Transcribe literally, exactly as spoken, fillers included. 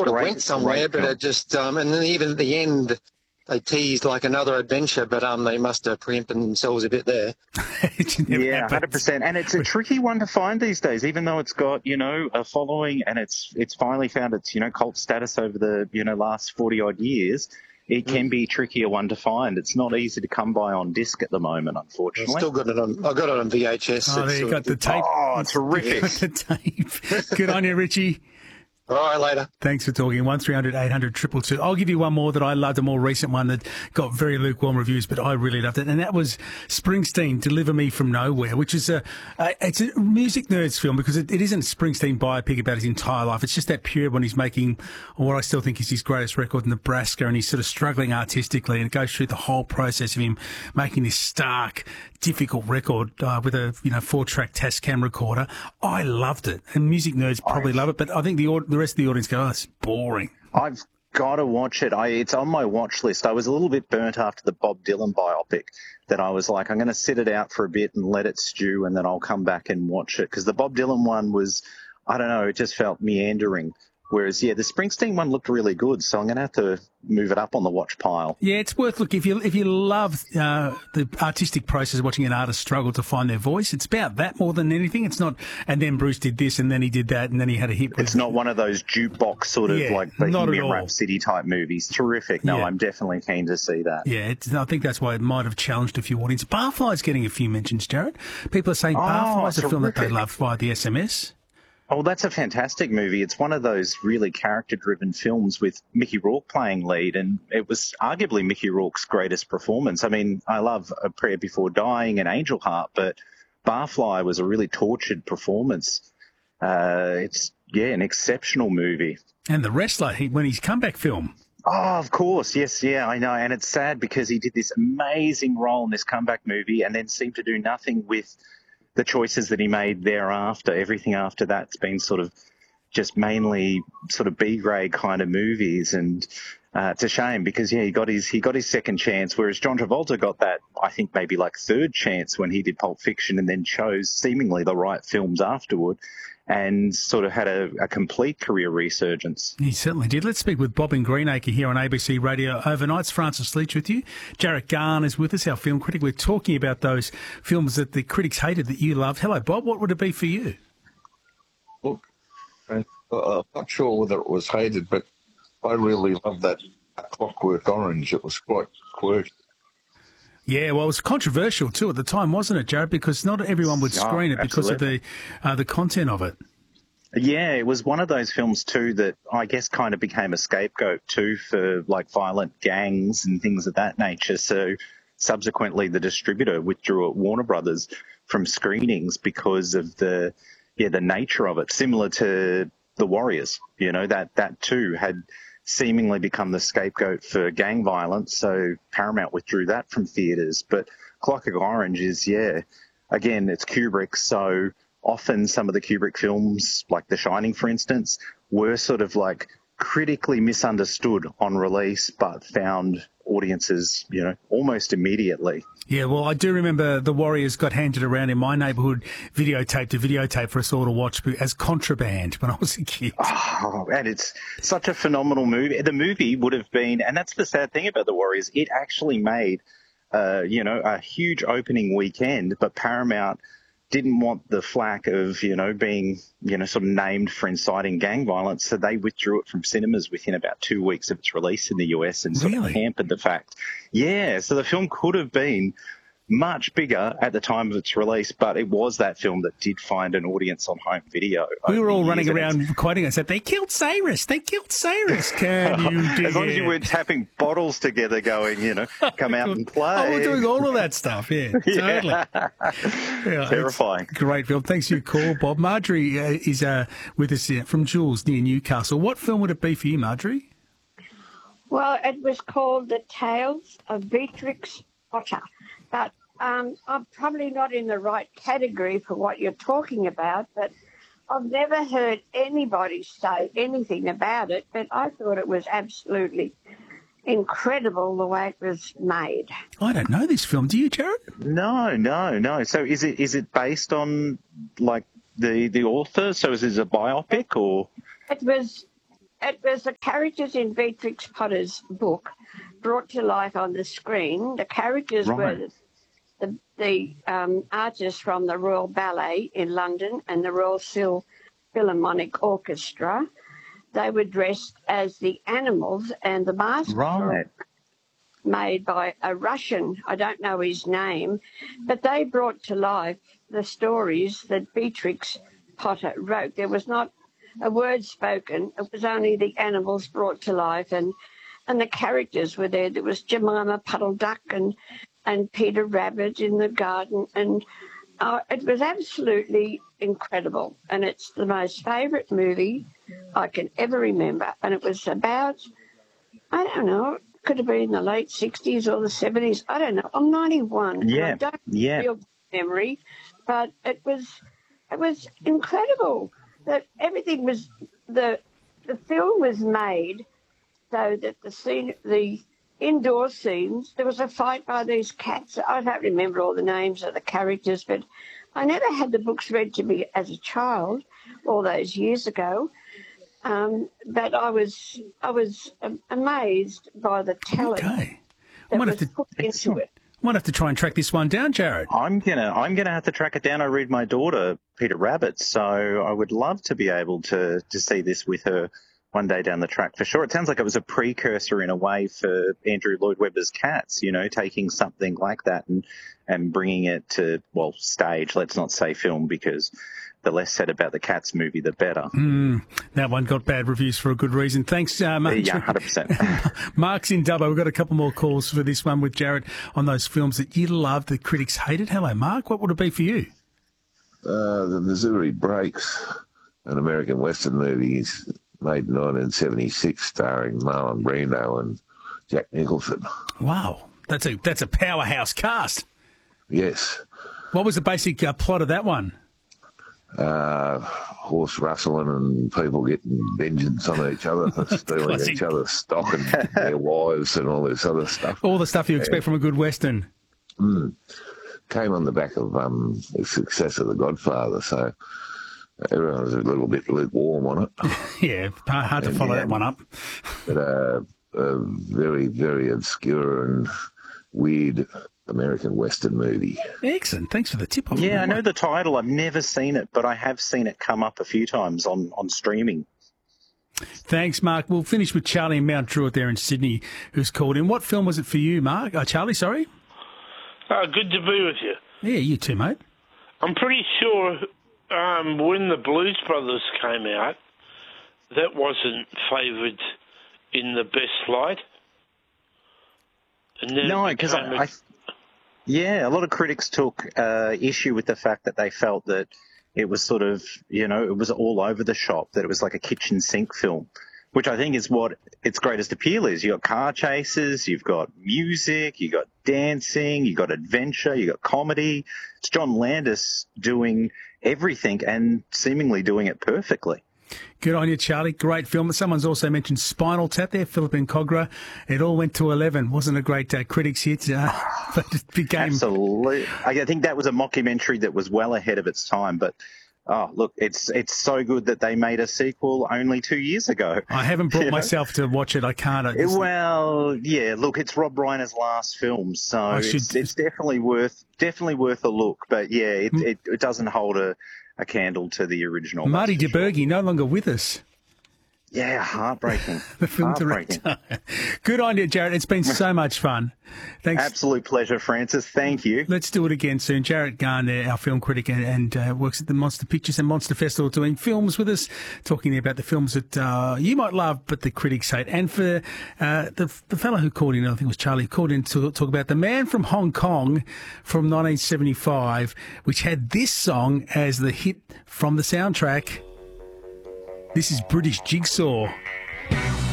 thought great, it went somewhere, but it just, um, and then even at the end, they teased like another adventure, but um, they must have preempted themselves a bit there. Yeah, one hundred percent. And it's a tricky one to find these days, even though it's got, you know, a following and it's it's finally found its, you know, cult status over the, you know, last forty-odd years. It can mm. be a trickier one to find. It's not easy to come by on disc at the moment, unfortunately. I still got it on. I got it on V H S. Oh, there you got the tape. Oh, terrific! You got the tape. Good on you, Richie. All right, later. Thanks for talking. one three hundred eight hundred two two two. I'll give you one more that I loved, a more recent one that got very lukewarm reviews, but I really loved it. And that was Springsteen, Deliver Me From Nowhere, which is a, a it's a music nerds film because it, it isn't Springsteen biopic about his entire life. It's just that period when he's making what I still think is his greatest record, Nebraska, and he's sort of struggling artistically, and it goes through the whole process of him making this stark, difficult record uh, with a, you know, four-track Tascam recorder. I loved it. And music nerds probably love it, but I think the the rest of the audience go, oh, it's boring. I've got to watch it. I, it's on my watch list. I was a little bit burnt after the Bob Dylan biopic that I was like, I'm going to sit it out for a bit and let it stew, and then I'll come back and watch it. Because the Bob Dylan one was, I don't know, it just felt meandering. Whereas, yeah, the Springsteen one looked really good, so I'm going to have to move it up on the watch pile. Yeah, it's worth looking. If you if you love uh, the artistic process of watching an artist struggle to find their voice, it's about that more than anything. It's not, and then Bruce did this, and then he did that, and then he had a hit. With, it's not one of those jukebox sort of yeah, like Bohemian Rhapsody type movies. Terrific. No, yeah. I'm definitely keen to see that. Yeah, it's, I think that's why it might have challenged a few audiences. Barfly's getting a few mentions, Jared. People are saying oh, Barfly's a film that they love via the S M S. Oh, that's a fantastic movie. It's one of those really character-driven films with Mickey Rourke playing lead, and it was arguably Mickey Rourke's greatest performance. I mean, I love A Prayer Before Dying and Angel Heart, but Barfly was a really tortured performance. Uh, it's, yeah, an exceptional movie. And The Wrestler, he, when his comeback film. Oh, of course. Yes, yeah, I know. And it's sad because he did this amazing role in this comeback movie and then seemed to do nothing with the choices that he made thereafter. Everything after that's been sort of just mainly sort of B-grade kind of movies, and uh, it's a shame because yeah, he got his he got his second chance, whereas John Travolta got that I think maybe like third chance when he did Pulp Fiction, and then chose seemingly the right films afterward, and sort of had a, a complete career resurgence. He certainly did. Let's speak with Bob in Greenacre here on A B C Radio Overnight. It's Francis Leach with you. Jarrett Garn is with us, our film critic. We're talking about those films that the critics hated that you loved. Hello, Bob. What would it be for you? Look, I'm not sure whether it was hated, but I really loved that Clockwork Orange. It was quite quirky. Yeah, well, it was controversial too at the time, wasn't it, Jared? Because not everyone would screen oh, it because of the uh, the content of it. Yeah, it was one of those films too that I guess kind of became a scapegoat too for like violent gangs and things of that nature. So subsequently, the distributor withdrew at Warner Brothers from screenings because of the yeah the nature of it. Similar to The Warriors, you know, that that too had seemingly become the scapegoat for gang violence, so Paramount withdrew that from theatres. But Clockwork Orange is, yeah, again, it's Kubrick, so often some of the Kubrick films, like The Shining, for instance, were sort of like critically misunderstood on release, but found audiences, you know, almost immediately. Yeah, well, I do remember The Warriors got handed around in my neighbourhood, videotape to videotape for us all to watch as contraband when I was a kid. Oh, and it's such a phenomenal movie. The movie would have been, and that's the sad thing about The Warriors, it actually made, uh, you know, a huge opening weekend, but Paramount didn't want the flack of, you know, being, you know, sort of named for inciting gang violence, so they withdrew it from cinemas within about two weeks of its release in the U S and sort really? of hampered the fact. Yeah, so the film could have been much bigger at the time of its release, but it was that film that did find an audience on home video. We were all running around quoting and said, they killed Cyrus, they killed Cyrus. Can you do As long as you weren't tapping bottles together going, you know, come out and play. Oh, we're doing all of that stuff, yeah, totally. Yeah. Yeah, terrifying. Great film. Thanks for your call, Bob. Marjorie uh, is uh, with us uh, from Jules near Newcastle. What film would it be for you, Marjorie? Well, it was called The Tales of Beatrix Potter. But um, I'm probably not in the right category for what you're talking about, but I've never heard anybody say anything about it, but I thought it was absolutely incredible the way it was made. I don't know this film. Do you, Jared? No, no, no. So is it is it based on, like, the, the author? So is it a biopic or...? It was... it was the characters in Beatrix Potter's book brought to life on the screen. The characters Right. were the, the, the um, artists from the Royal Ballet in London and the Royal Sil- Philharmonic Orchestra. They were dressed as the animals, and the masks Right. were made by a Russian, I don't know his name, but they brought to life the stories that Beatrix Potter wrote. There was not a word spoken. It was only the animals brought to life, and and the characters were there. There was Jemima Puddle Duck and, and Peter Rabbit in the garden, and uh, it was absolutely incredible. And it's the most favourite movie I can ever remember. And it was about, I don't know, could have been in the late sixties or the seventies. I don't know. I'm ninety-one. and Yeah, I don't yeah. feel memory, but it was it was incredible that everything was the the film was made so that the scene the indoor scenes, there was a fight by these cats. I don't remember all the names of the characters, but I never had the books read to me as a child all those years ago. Um, but I was I was um, amazed by the talent Okay. I that might was have to, put into Excellent. it. might have to try and track this one down, Jared. I'm gonna I'm gonna have to track it down. I read my daughter Peter Rabbit, so I would love to be able to to see this with her one day down the track for sure. It sounds like it was a precursor in a way for Andrew Lloyd Webber's Cats, you know, taking something like that and and bringing it to, well, stage. Let's not say film, because the less said about the Cats movie, the better. Mm, that one got bad reviews for a good reason. Thanks, uh, Mark. Yeah, one hundred percent. Mark's in Dubbo. We've got a couple more calls for this one with Jared on those films that you loved, the critics hated. Hello, Mark. What would it be for you? Uh, the Missouri Breaks, an American Western movie made in nineteen seventy-six, starring Marlon Brando and Jack Nicholson. Wow, that's a that's a powerhouse cast. Yes. What was the basic uh, plot of that one? Uh, horse rustling and people getting vengeance on each other for stealing Classic. each other's stock and their wives and all this other stuff. All the stuff you expect from a good Western. Mm. Came on the back of um, the success of The Godfather, so everyone was a little bit lukewarm on it. Yeah, hard to follow Yeah. that one up. But uh, a very, very obscure and weird American Western movie. Excellent. Thanks for the tip. Yeah, I know the title. I've never seen it, but I have seen it come up a few times on, on streaming. Thanks, Mark. We'll finish with Charlie in Mount Druitt there in Sydney, who's called in. What film was it for you, Mark? Uh, Charlie, sorry? Uh, good to be with you. Yeah, you too, mate. I'm pretty sure um, when the Blues Brothers came out, that wasn't favoured in the best light. And then No, it because became I, a- I, yeah, a lot of critics took uh, issue with the fact that they felt that it was sort of, you know, it was all over the shop, that it was like a kitchen sink film, which I think is what its greatest appeal is. You've got car chases, you've got music, you've got dancing, you've got adventure, you've got comedy. It's John Landis doing everything and seemingly doing it perfectly. Good on you, Charlie. Great film. Someone's also mentioned Spinal Tap there, Philip and Cogra. It all went to eleven. Wasn't a great uh, critics hit, uh, but it became... Absolutely. I think that was a mockumentary that was well ahead of its time, but oh, look, it's it's so good that they made a sequel only two years ago. I haven't brought You know? myself to watch it. I can't. I It- just- well, yeah, look, it's Rob Reiner's last film, so I should- it's, it's definitely worth definitely worth a look. But yeah, it, Hmm. it, it doesn't hold a, a candle to the original. Marty that's for sure. DeBerge, no longer with us. Yeah, heartbreaking. The film heartbreaking. director. Good on you, Jared. It's been so much fun. Thanks. Absolute pleasure, Francis. Thank you. Let's do it again soon. Jared Garner, our film critic, and, and uh, works at the Monster Pictures and Monster Festival, doing films with us, talking about the films that uh, you might love, but the critics hate. And for uh, the the fellow who called in, I think it was Charlie, called in to talk about The Man from Hong Kong from nineteen seventy-five, which had this song as the hit from the soundtrack. This is British Jigsaw.